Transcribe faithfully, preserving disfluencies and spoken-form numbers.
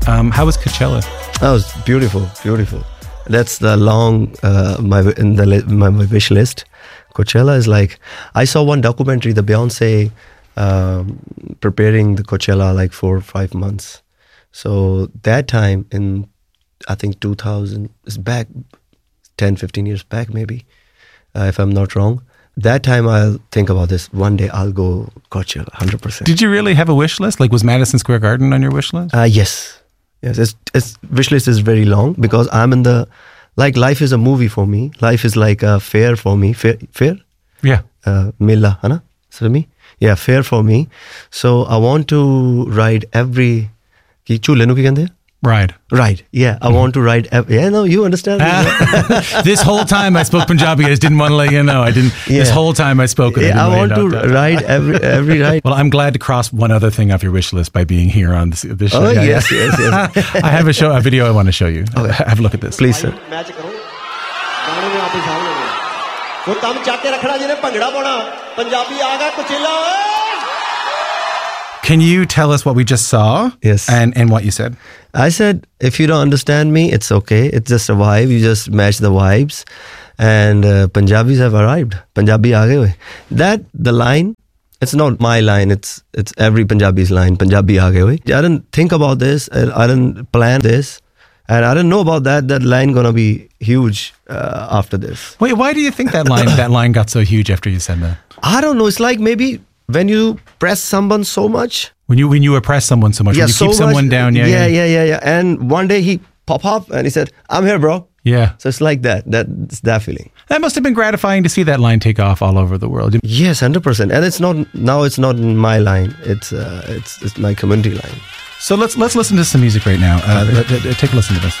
Um, how was Coachella? That was beautiful, beautiful. That's the long uh, my in the li- my, my wish list. Coachella is like, I saw one documentary, the Beyonce um, preparing the Coachella like for five months. So that time in, I think two thousand, it's back ten, fifteen years back maybe, uh, if I'm not wrong. That time I'll think about this. One day I'll go Coachella, one hundred percent. Did you really have a wish list? Like, was Madison Square Garden on your wish list? Uh, yes. Yes, it's, it's wish list is very long because I'm in the, like life is a movie for me. Life is like a fair for me. Fair? fair? Yeah. Uh, Mela, है ना? For me? Yeah, fair for me. So I want to ride every, की चूल्हे नु की कहते हैं? Ride. Ride. Yeah, I want to ride. Every, yeah, no, you understand. This whole time I spoke Punjabi. I just didn't want to let you know. I didn't. Yeah. This whole time I spoke it. Yeah, I, I want to that. ride every every ride. Well, I'm glad to cross one other thing off your wish list by being here on this, this show. Oh, Yeah, yes, yeah. yes, yes. I have a show, a video I want to show you. Okay. Have a look at this. Please, sir. Can you tell us what we just saw? Yes. And, and what you said? I said, if you don't understand me, it's okay. It's just a vibe. You just match the vibes. And uh, Punjabis have arrived. Punjabi aa gaye hoye. That, the line, it's not my line. It's it's every Punjabi's line. Punjabi aa gaye hoye. I didn't think about this. I didn't plan this. And I didn't know about that. That line going to be huge uh, after this. Wait, why do you think that line that line got so huge after you said that? I don't know. It's like maybe when you press someone so much. When you when you oppress someone so much, Yeah, when you so keep someone much, down. Yeah yeah, yeah, yeah, yeah, yeah. And one day he pop up and he said, I'm here, bro. yeah. So it's like that. That's that feeling. That must have been gratifying to see that line take off all over the world. Yes, one hundred percent. And it's not, now it's not my line. It's uh, it's it's my community line. So let's let's listen to some music right now. Uh, let, let, take a listen to this.